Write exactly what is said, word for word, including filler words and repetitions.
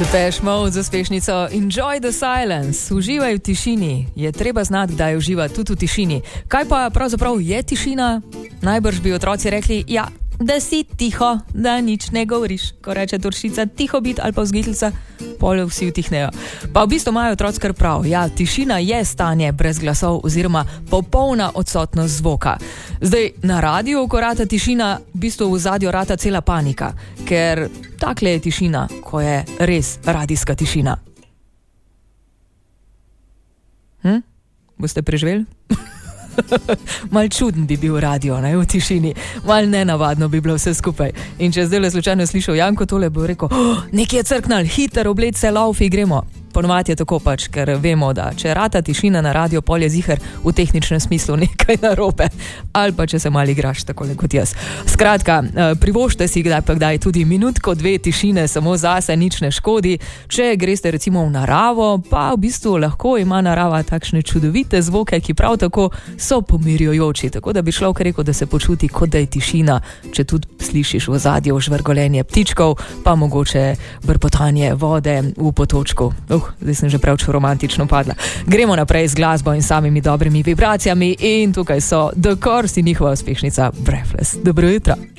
Depeche Mode z uspešnico Enjoy the Silence. Uživaj v tišini. Je treba znati, kdaj uživati tudi v tišini. Kaj pa pravzaprav je tišina? Najbrž bi otroci rekli, ja, da si tiho, da nič ne govoriš. Ko reče Turšica tiho bit ali pa vzgiteljica, pol vsi utihnejo. Pa v bistvu imajo otroci kar prav. Ja, tišina je stanje brez glasov oziroma popolna odsotnost zvoka. Zdaj, na radiju, ko rata tišina, v bistvu v zadju rata cela panika, ker takle je tišina, ko je res radijska tišina. Hm? Boste preživeli? Mal čuden bi bil radio, ne, v tišini. Mal nenavadno bi bilo vse skupaj. In če zdaj le slučajno slišal Janko tole, bo rekel, oh, nekaj je crknal, hiter, obled se, laufi, gremo. Ponovati je tako pač, ker vemo, da če rata tišina na radio, pol je ziher v tehničnem smislu nekaj narobe. Ali pa če se mal igraš takole kot jaz. Skratka, privoščite si kdaj pa kdaj tudi minutko, dve tišine, samo zase, nič ne škodi. Če greste recimo v naravo, pa v bistvu lahko ima narava takšne čudovite zvoke, ki prav tako so pomirjujoči. Tako da bi človek rekel, da se počuti, kot da je tišina, če tudi slišiš v zadju žvrgolenje ptičkov, pa mogoče brbotanje vode v potočku. Uh, zdaj sem že pravč romantično padla. Gremo naprej z glasbo in samimi dobrimi vibracijami in tukaj so The Course in njihova uspešnica Breathless. Dobro jutro.